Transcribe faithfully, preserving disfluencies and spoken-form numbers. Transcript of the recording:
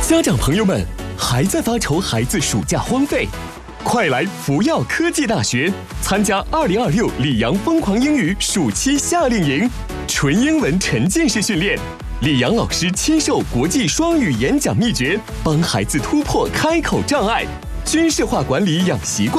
家长朋友们，还在发愁孩子暑假荒废？快来福耀科技大学参加二零二六里昂疯狂英语暑期夏令营，纯英文沉浸式训练，里昂老师亲授国际双语演讲秘诀，帮孩子突破开口障碍，军事化管理养习惯。